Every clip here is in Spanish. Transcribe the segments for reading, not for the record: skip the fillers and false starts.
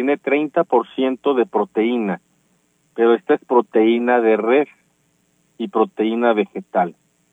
tiene 30% de proteína, pero esta es proteína de res y proteína vegetal.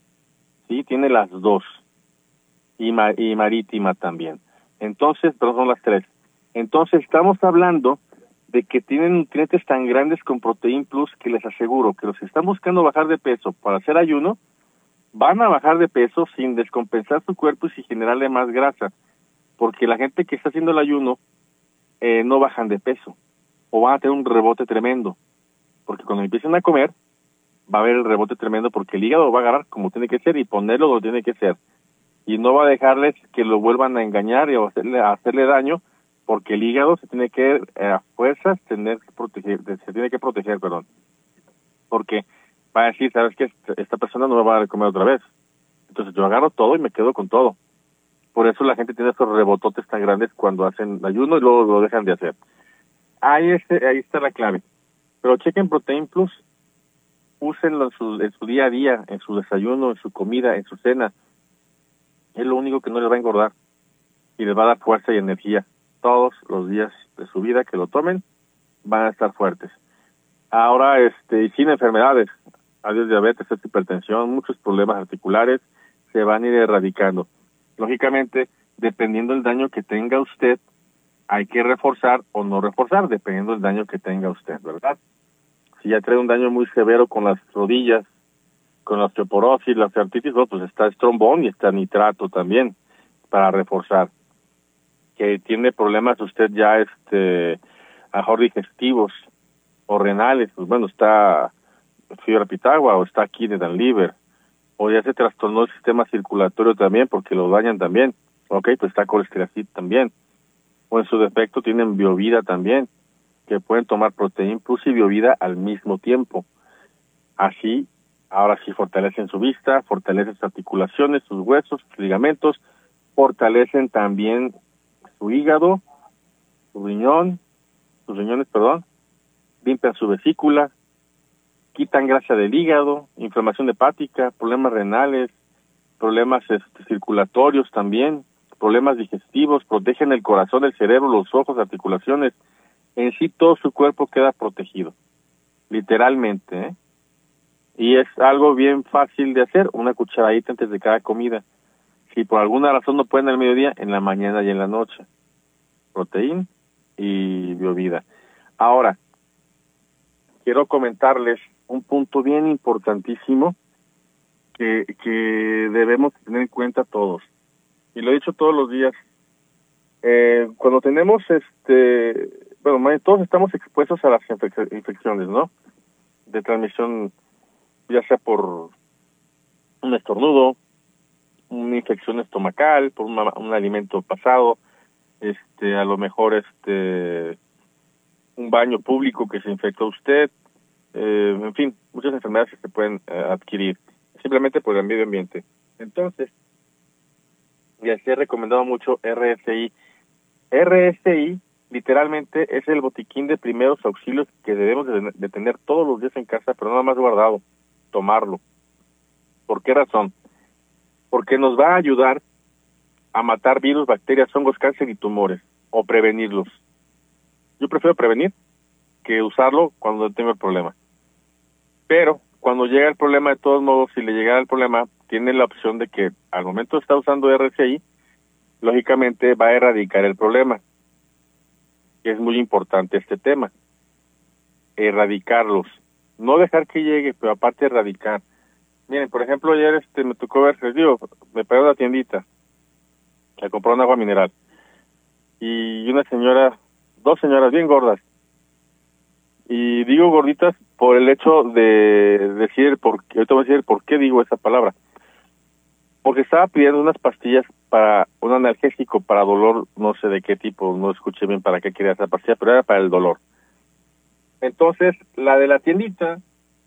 Sí, tiene las dos. Y marítima también. Entonces, pero son las tres. Entonces, estamos hablando de que tienen nutrientes tan grandes con Protein Plus que les aseguro que los que están buscando bajar de peso para hacer ayuno, van a bajar de peso sin descompensar su cuerpo y sin generarle más grasa. Porque la gente que está haciendo el ayuno no bajan de peso o van a tener un rebote tremendo. Porque cuando empiecen a comer, va a haber el rebote tremendo porque el hígado va a agarrar como tiene que ser y ponerlo donde tiene que ser. Y no va a dejarles que lo vuelvan a engañar y hacerle daño, porque el hígado se tiene que, a fuerzas, se tiene que proteger, porque va a decir, ¿sabes qué? Esta persona no me va a dar de comer otra vez. Entonces yo agarro todo y me quedo con todo. Por eso la gente tiene esos rebototes tan grandes cuando hacen ayuno y luego lo dejan de hacer. Ahí está la clave. Pero chequen Protein Plus, úsenlo en su día a día, en su desayuno, en su comida, en su cena. Es lo único que no les va a engordar y les va a dar fuerza y energía. Todos los días de su vida que lo tomen van a estar fuertes. Ahora, y sin enfermedades, adiós diabetes, hipertensión, muchos problemas articulares se van a ir erradicando. Lógicamente, dependiendo del daño que tenga usted, hay que reforzar o no reforzar, dependiendo del daño que tenga usted, ¿verdad? Si ya trae un daño muy severo con las rodillas, con la osteoporosis, la artritis, pues está estrombón y está nitrato también para reforzar. Que tiene problemas usted ya, a lo mejor digestivos o renales, pues bueno, está fibra pitagua o está kidney and liver, o ya se trastornó el sistema circulatorio también porque lo dañan también, pues está colesterol también, o en su defecto tienen biovida también, que pueden tomar Protein Plus y biovida al mismo tiempo. Así, ahora sí fortalecen su vista, fortalecen sus articulaciones, sus huesos, sus ligamentos, fortalecen también su hígado, sus riñones, limpian su vesícula, quitan grasa del hígado, inflamación hepática, problemas renales, problemas circulatorios también, problemas digestivos, protegen el corazón, el cerebro, los ojos, articulaciones. En sí todo su cuerpo queda protegido, literalmente, ¿eh? Y es algo bien fácil de hacer, una cucharadita antes de cada comida. Si por alguna razón no pueden al mediodía, en la mañana y en la noche. Proteína y biovida. Ahora, quiero comentarles un punto bien importantísimo que debemos tener en cuenta todos. Y lo he dicho todos los días. Cuando tenemos, todos estamos expuestos a las infecciones, ¿no? De transmisión, ya sea por un estornudo, una infección estomacal, por un alimento pasado, a lo mejor un baño público que se infectó usted, en fin, muchas enfermedades que se pueden adquirir simplemente por el medio ambiente. Entonces, ya se ha recomendado mucho RSI. RSI literalmente es el botiquín de primeros auxilios que debemos de tener todos los días en casa, pero nada más guardado, tomarlo. ¿Por qué razón? Porque nos va a ayudar a matar virus, bacterias, hongos, cáncer y tumores, o prevenirlos. Yo prefiero prevenir que usarlo cuando tengo el problema. Pero cuando llega el problema, de todos modos, si le llega el problema, tiene la opción de que al momento de estar usando RCI, lógicamente va a erradicar el problema. Que es muy importante este tema. Erradicarlos. No dejar que llegue, pero aparte erradicar. Miren, por ejemplo, ayer me tocó ver, les digo, me paré a una tiendita a comprar un agua mineral. Y una señora, dos señoras bien gordas. Y digo gorditas por el hecho de decir, ahorita voy a decir por qué digo esa palabra. Porque estaba pidiendo unas pastillas para un analgésico para dolor, no sé de qué tipo, no escuché bien para qué quería esa pastilla, pero era para el dolor. Entonces, la de la tiendita,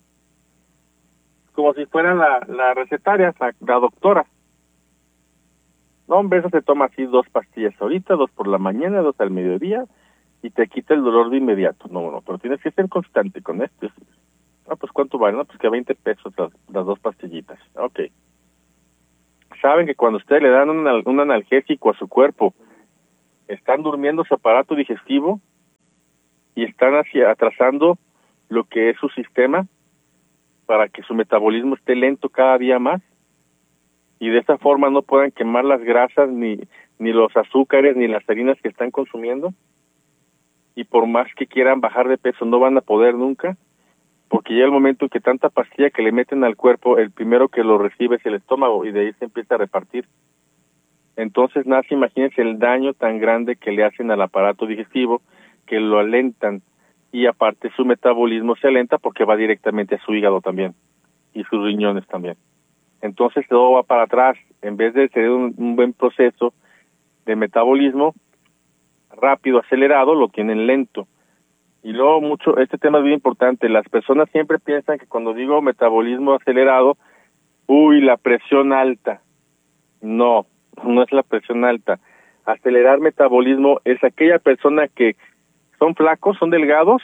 como si fuera la recetaria, la doctora. No, hombre, eso se toma así 2 pastillas ahorita, 2 por la mañana, 2 al mediodía, y te quita el dolor de inmediato. No, pero tienes que ser constante con esto. Pues ¿cuánto vale? No, pues que 20 pesos las 2 pastillitas. Ok. Saben que cuando ustedes le dan un analgésico a su cuerpo, están durmiendo su aparato digestivo, y están atrasando lo que es su sistema para que su metabolismo esté lento cada día más y de esta forma no puedan quemar las grasas ni los azúcares ni las harinas que están consumiendo, y por más que quieran bajar de peso no van a poder nunca, porque llega el momento en que tanta pastilla que le meten al cuerpo, el primero que lo recibe es el estómago y de ahí se empieza a repartir. Entonces nace, imagínense el daño tan grande que le hacen al aparato digestivo, que lo alentan, y aparte su metabolismo se alenta porque va directamente a su hígado también y sus riñones también. Entonces todo va para atrás, en vez de tener un buen proceso de metabolismo rápido, acelerado, lo tienen lento. Y luego este tema es bien importante, las personas siempre piensan que cuando digo metabolismo acelerado, la presión alta. No es la presión alta. Acelerar metabolismo es aquella persona que son flacos, son delgados,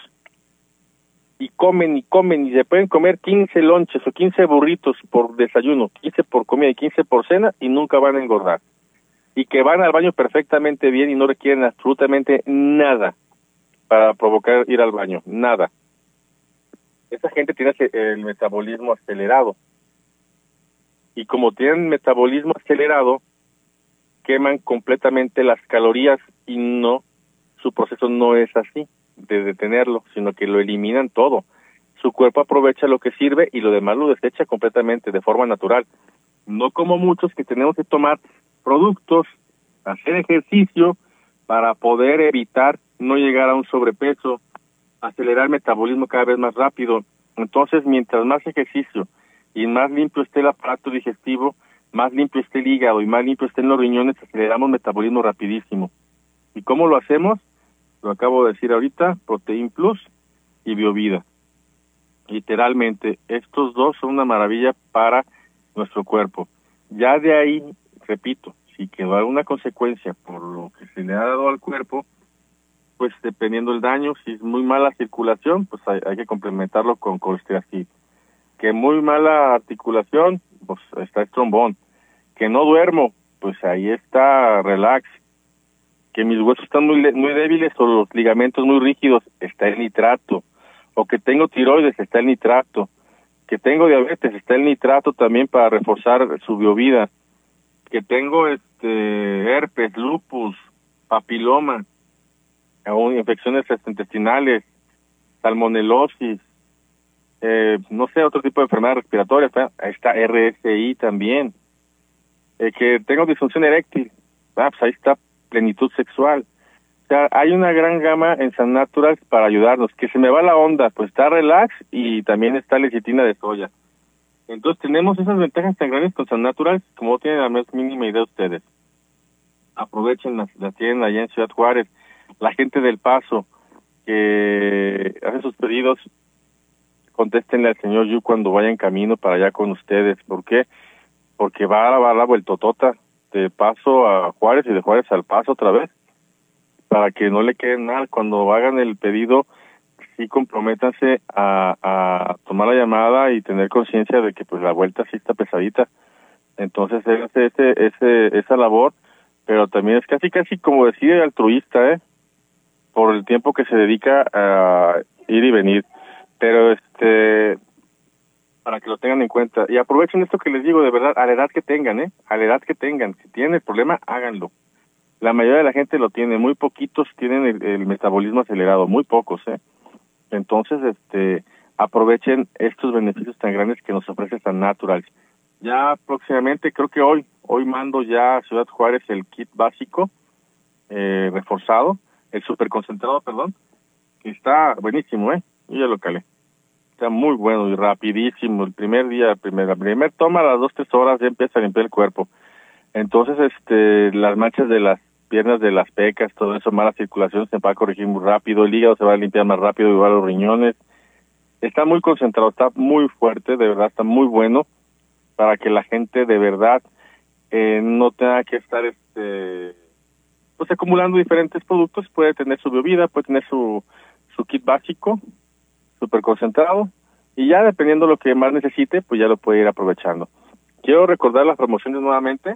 y comen y se pueden comer 15 lonches o 15 burritos por desayuno, 15 por comida y 15 por cena y nunca van a engordar. Y que van al baño perfectamente bien y no requieren absolutamente nada para provocar ir al baño, nada. Esa gente tiene el metabolismo acelerado. Y como tienen metabolismo acelerado, queman completamente las calorías y su proceso no es así, de detenerlo, sino que lo eliminan todo. Su cuerpo aprovecha lo que sirve y lo demás lo desecha completamente, de forma natural. No como muchos que tenemos que tomar productos, hacer ejercicio para poder evitar no llegar a un sobrepeso, acelerar el metabolismo cada vez más rápido. Entonces, mientras más ejercicio y más limpio esté el aparato digestivo, más limpio esté el hígado y más limpio estén los riñones, aceleramos metabolismo rapidísimo. ¿Y cómo lo hacemos? Lo acabo de decir ahorita, Protein Plus y Biovida. Literalmente, estos dos son una maravilla para nuestro cuerpo. Ya de ahí, repito, si quedó alguna consecuencia por lo que se le ha dado al cuerpo, pues dependiendo del daño, si es muy mala circulación, pues hay que complementarlo con colesteatil. Que muy mala articulación, pues está el trombón. Que no duermo, pues ahí está relax. Que mis huesos están muy débiles o los ligamentos muy rígidos, está el nitrato. O que tengo tiroides, está el nitrato. Que tengo diabetes, está el nitrato también para reforzar su biovida. Que tengo herpes, lupus, papiloma, infecciones intestinales, salmonelosis, no sé, otro tipo de enfermedad respiratoria, está RSI también. Que tengo disfunción eréctil, pues ahí está plenitud sexual. O sea, hay una gran gama en San Natural para ayudarnos. Que se me va la onda, pues está relax y también está lecitina de soya. Entonces tenemos esas ventajas tan grandes con San Natural como no tienen la más mínima idea ustedes. Aprovechen, las tienen allá en Ciudad Juárez. La gente del Paso que hace sus pedidos, contéstenle al señor Yu cuando vaya en camino para allá con ustedes. ¿Por qué? Porque va a la vueltotota de Paso a Juárez y de Juárez al Paso otra vez, para que no le queden mal. Cuando hagan el pedido, sí comprométanse a tomar la llamada y tener conciencia de que pues la vuelta sí está pesadita. Entonces él hace esa labor, pero también es casi como decir altruista, por el tiempo que se dedica a ir y venir. Pero para que lo tengan en cuenta. Y aprovechen esto que les digo, de verdad, a la edad que tengan, a la edad que tengan. Si tienen el problema, háganlo. La mayoría de la gente lo tiene, muy poquitos tienen el metabolismo acelerado, muy pocos, Entonces, aprovechen estos beneficios tan grandes que nos ofrece San Natural. Ya próximamente, creo que hoy mando ya a Ciudad Juárez el kit básico, reforzado, el super concentrado, perdón, que está buenísimo, yo ya lo calé. Está muy bueno y rapidísimo. El primer día, la primer toma a las 2-3 horas ya empieza a limpiar el cuerpo. Entonces, las manchas de las piernas, de las pecas, todo eso, mala circulación se va a corregir muy rápido, el hígado se va a limpiar más rápido, igual los riñones. Está muy concentrado, está muy fuerte, de verdad, está muy bueno para que la gente de verdad no tenga que estar pues acumulando diferentes productos. Puede tener su bebida, puede tener su kit básico, súper concentrado, y ya dependiendo de lo que más necesite, pues ya lo puede ir aprovechando. Quiero recordar las promociones nuevamente.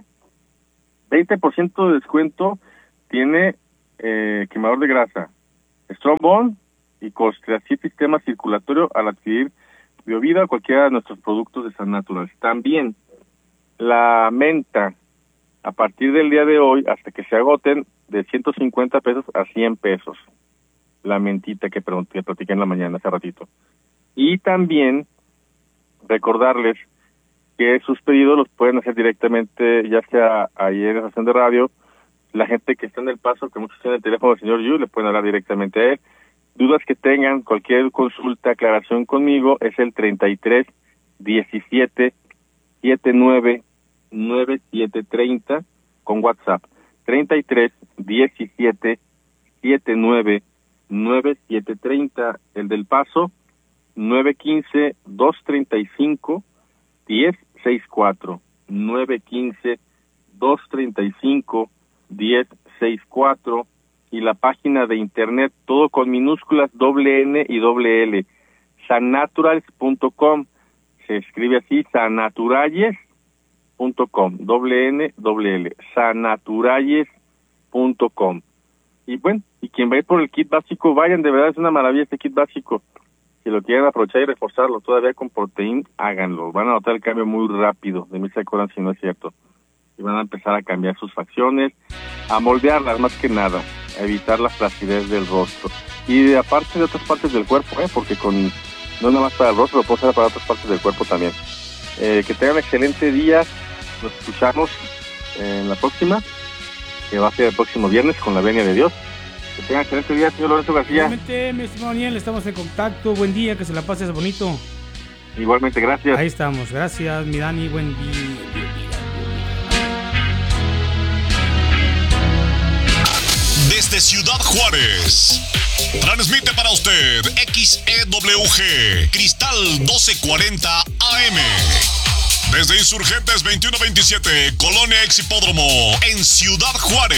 20% de descuento tiene quemador de grasa, Strong Bone y así el sistema circulatorio al adquirir Biovida o cualquiera de nuestros productos de San Natural. También la menta, a partir del día de hoy, hasta que se agoten, de 150 pesos a 100 pesos. La mentita que platiqué en la mañana hace ratito. Y también recordarles que sus pedidos los pueden hacer directamente, ya sea ahí en la estación de radio. La gente que está en El Paso, que muchos tienen el teléfono del señor Yu, le pueden hablar directamente a él. Dudas que tengan, cualquier consulta, aclaración conmigo, es el 33 17 79 9730 con WhatsApp. 33 17 79 9730, el del Paso 915 235 1064, 915 235 1064, y la página de internet, todo con minúsculas, N y L, sannaturals.com, se escribe así, sannaturalles.com, N, L, sannaturalles.com. Y bueno, y quien va a ir por el kit básico, vayan, de verdad es una maravilla este kit básico. Si lo quieren aprovechar y reforzarlo todavía con proteína, háganlo. Van a notar el cambio muy rápido, de mí se acuerdan si no es cierto. Y van a empezar a cambiar sus facciones, a moldearlas más que nada, a evitar la flacidez del rostro. Y aparte de otras partes del cuerpo, porque no nada más para el rostro, lo puedo usar para otras partes del cuerpo también. Que tengan un excelente día, nos escuchamos en la próxima, que va a ser el próximo viernes con la venia de Dios. Que tengan excelente día, señor Lorenzo García. Igualmente, mi estimado Daniel, estamos en contacto. Buen día, que se la pases bonito. Igualmente, gracias. Ahí estamos, gracias, mi Dani, buen día. Desde Ciudad Juárez, transmite para usted XEWG, Cristal 1240 AM. Desde Insurgentes 2127, Colonia Ex Hipódromo, en Ciudad Juárez.